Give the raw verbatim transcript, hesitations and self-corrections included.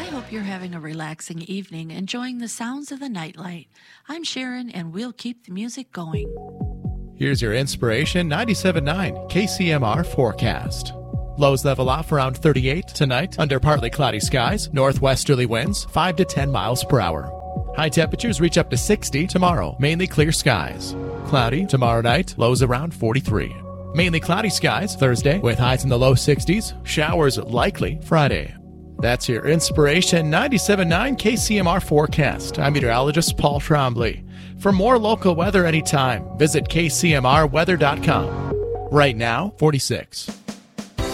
hope you're having a relaxing evening, enjoying the sounds of the nightlight. I'm Sharon, and we'll keep the music going. Here's your Inspiration ninety-seven point nine K C M R forecast. Lows level off around thirty-eight tonight under partly cloudy skies, northwesterly winds five to ten miles per hour. High temperatures reach up to sixty tomorrow, mainly clear skies. Cloudy tomorrow night, lows around forty-three. Mainly cloudy skies Thursday with highs in the low sixties, showers likely Friday. That's your Inspiration ninety-seven point nine K C M R forecast. I'm meteorologist Paul Trombley. For more local weather anytime, visit K C M R weather dot com. Right now, forty-six.